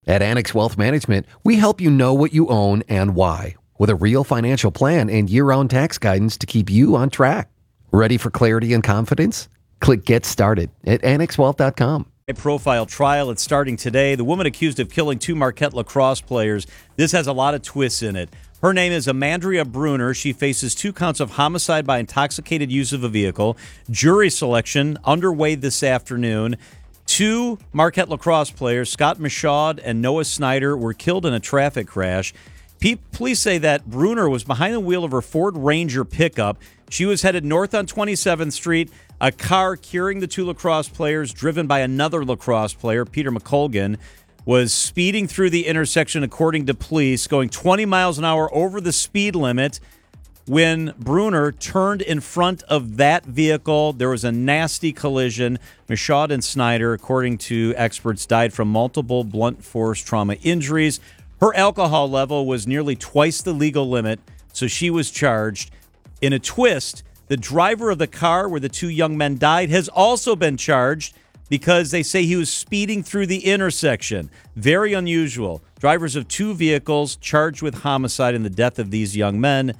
At Annex Wealth Management, we help you know what you own and why, with a real financial plan and year-round tax guidance to keep you on track. Ready for clarity and confidence? Click Get Started at annexwealth.com. A profile trial. It's starting today. The woman accused of killing two Marquette lacrosse players. This has a lot of twists in it. Her name is Amandria Bruner. She faces 2 counts of homicide by intoxicated use of a vehicle. Jury selection underway this afternoon. 2 Marquette lacrosse players, Scott Michaud and Noah Snyder, were killed in a traffic crash. Police say that Bruner was behind the wheel of her Ford Ranger pickup. She was headed north on 27th Street. A car carrying the 2 lacrosse players, driven by another lacrosse player, Peter McColgan, was speeding through the intersection, according to police, going 20 miles an hour over the speed limit. When Bruner turned in front of that vehicle, there was a nasty collision. Michaud and Snyder, according to experts, died from multiple blunt force trauma injuries. Her alcohol level was nearly twice the legal limit, so she was charged. In a twist, the driver of the car where the 2 young men died has also been charged because they say he was speeding through the intersection. Very unusual. Drivers of 2 vehicles charged with homicide in the death of these young men.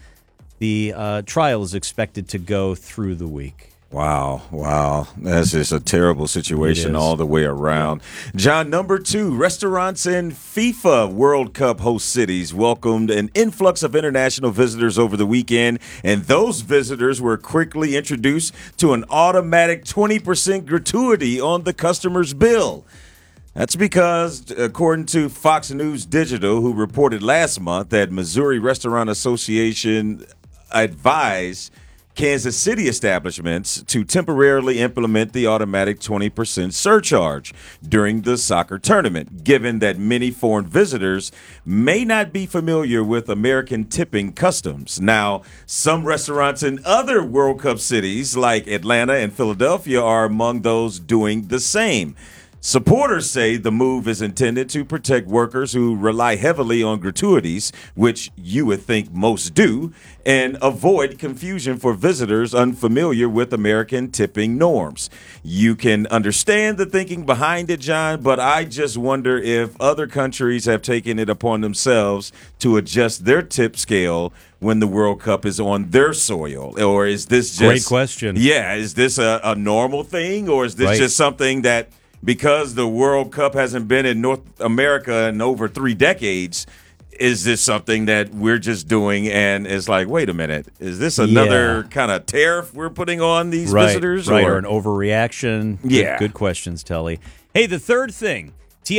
The trial is expected to go through the week. Wow. That's just a terrible situation all the way around. John, number 2, restaurants in FIFA World Cup host cities welcomed an influx of international visitors over the weekend, and those visitors were quickly introduced to an automatic 20% gratuity on the customer's bill. That's because, according to Fox News Digital, who reported last month that Missouri Restaurant Association advised Kansas City establishments to temporarily implement the automatic 20% surcharge during the soccer tournament, given that many foreign visitors may not be familiar with American tipping customs. Now, some restaurants in other World Cup cities like Atlanta and Philadelphia are among those doing the same. Supporters say the move is intended to protect workers who rely heavily on gratuities, which you would think most do, and avoid confusion for visitors unfamiliar with American tipping norms. You can understand the thinking behind it, John, but I just wonder if other countries have taken it upon themselves to adjust their tip scale when the World Cup is on their soil. Or is this just... Great question. Yeah, is this a normal thing, or is this just something that, because the World Cup hasn't been in North America in over 3 decades, is this something that we're just doing and it's like, wait a minute, is this another kind of tariff we're putting on these visitors? Right, or an overreaction? Yeah. Good questions, Telly. Hey, the third thing,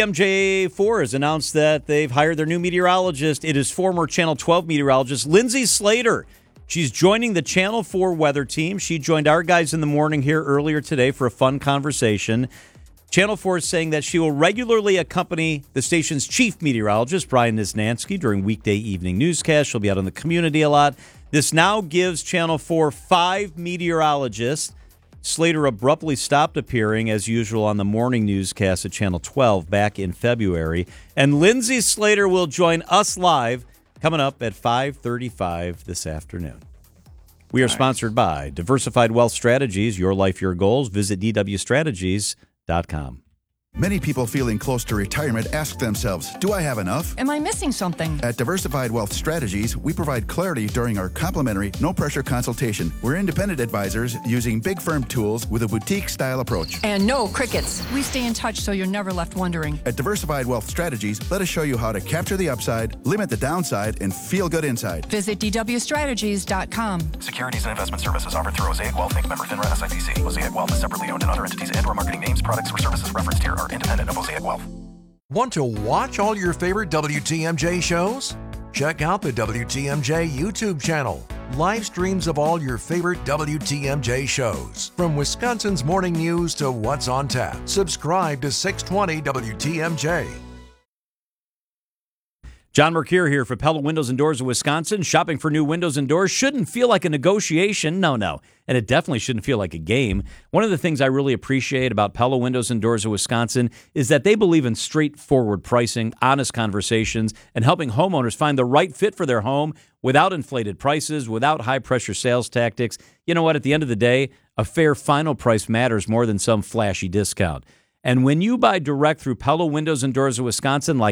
TMJ4 has announced that they've hired their new meteorologist. It is former Channel 12 meteorologist Lindsay Slater. She's joining the Channel 4 weather team. She joined our guys in the morning here earlier today for a fun conversation. Channel 4 is saying that she will regularly accompany the station's chief meteorologist, Brian Nisnansky, during weekday evening newscasts. She'll be out in the community a lot. This now gives Channel 4 5 meteorologists. Slater abruptly stopped appearing, as usual, on the morning newscast at Channel 12 back in February. And Lindsay Slater will join us live coming up at 5:35 this afternoon. We are sponsored by Diversified Wealth Strategies. Your life, your goals. Visit DWStrategies.com. Many people feeling close to retirement ask themselves, do I have enough? Am I missing something? At Diversified Wealth Strategies, we provide clarity during our complimentary, no-pressure consultation. We're independent advisors using big firm tools with a boutique-style approach. And no crickets. We stay in touch so you're never left wondering. At Diversified Wealth Strategies, let us show you how to capture the upside, limit the downside, and feel good inside. Visit DWStrategies.com. Securities and investment services offered through Mosaic Wealth Inc. Member FINRA SIPC. Mosaic Wealth is separately owned, and other entities and/or marketing names, products, or services referenced here are independent of Mosaic Wealth. Want to watch all your favorite WTMJ shows? Check out the WTMJ YouTube channel. Live streams of all your favorite WTMJ shows. From Wisconsin's morning news to what's on tap. Subscribe to 620 WTMJ. John Mercure here for Pella Windows and Doors of Wisconsin. Shopping for new windows and doors shouldn't feel like a negotiation. No. And it definitely shouldn't feel like a game. One of the things I really appreciate about Pella Windows and Doors of Wisconsin is that they believe in straightforward pricing, honest conversations, and helping homeowners find the right fit for their home without inflated prices, without high-pressure sales tactics. You know what? At the end of the day, a fair final price matters more than some flashy discount. And when you buy direct through Pella Windows and Doors of Wisconsin, like